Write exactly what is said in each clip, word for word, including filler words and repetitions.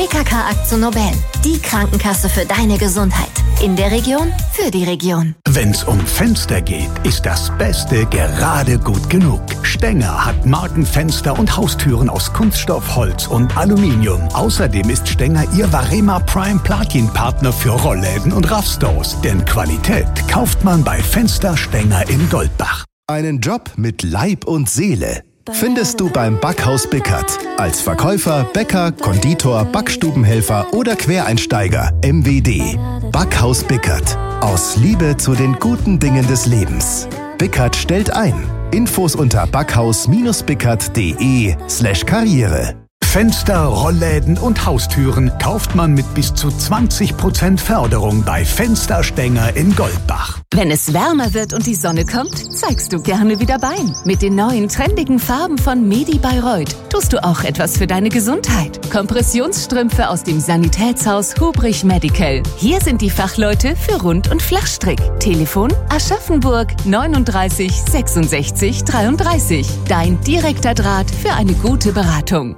B K K Akzo Nobel, die Krankenkasse für deine Gesundheit. In der Region, für die Region. Wenn's um Fenster geht, ist das Beste gerade gut genug. Stenger hat Markenfenster und Haustüren aus Kunststoff, Holz und Aluminium. Außerdem ist Stenger Ihr Varema Prime Platin-Partner für Rollläden und Raffstores. Denn Qualität kauft man bei Fenster Stenger in Goldbach. Einen Job mit Leib und Seele findest du beim Backhaus Bickert. Als Verkäufer, Bäcker, Konditor, Backstubenhelfer oder Quereinsteiger. M W D. Backhaus Bickert. Aus Liebe zu den guten Dingen des Lebens. Bickert stellt ein. Infos unter backhaus-bickert.de slash Karriere. Fenster, Rollläden und Haustüren kauft man mit bis zu zwanzig Prozent Förderung bei Fenster Stenger in Goldbach. Wenn es wärmer wird und die Sonne kommt, zeigst du gerne wieder Bein. Mit den neuen trendigen Farben von Medi Bayreuth tust du auch etwas für deine Gesundheit. Kompressionsstrümpfe aus dem Sanitätshaus Hubrich Medical. Hier sind die Fachleute für Rund- und Flachstrick. Telefon Aschaffenburg neununddreißig sechsundsechzig dreiunddreißig. Dein direkter Draht für eine gute Beratung.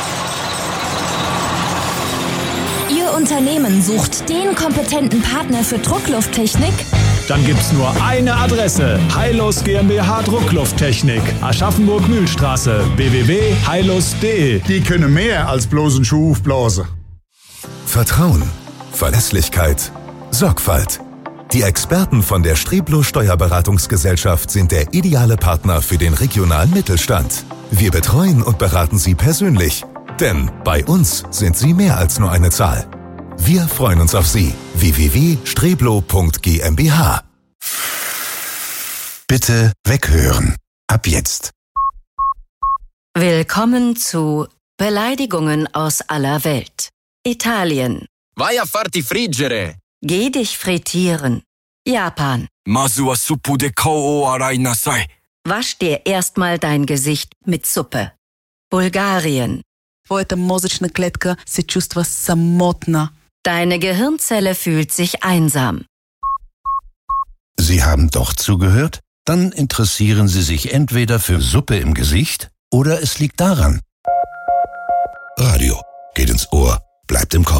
Ihr Unternehmen sucht den kompetenten Partner für Drucklufttechnik? Dann gibt's nur eine Adresse. Heilus GmbH Drucklufttechnik. Aschaffenburg-Mühlstraße. w w w punkt heilus punkt de. Die können mehr als bloß einen Schuh aufblasen. Vertrauen, Verlässlichkeit, Sorgfalt. Die Experten von der Streblo Steuerberatungsgesellschaft sind der ideale Partner für den regionalen Mittelstand. Wir betreuen und beraten Sie persönlich. Denn bei uns sind Sie mehr als nur eine Zahl. Wir freuen uns auf Sie. w w w punkt streblo punkt g m b h. Bitte weghören. Ab jetzt. Willkommen zu Beleidigungen aus aller Welt. Italien. Vai a farti friggere. Geh dich frittieren. Japan. Mazu wa suppu de kao o arai nasai. Wasch dir erstmal dein Gesicht mit Suppe. Bulgarien. Твоята мозъчна клетка се чувства самотна. Deine Gehirnzelle fühlt sich einsam. Sie haben doch zugehört? Dann interessieren Sie sich entweder für Suppe im Gesicht oder es liegt daran. Radio geht ins Ohr, bleibt im Kopf.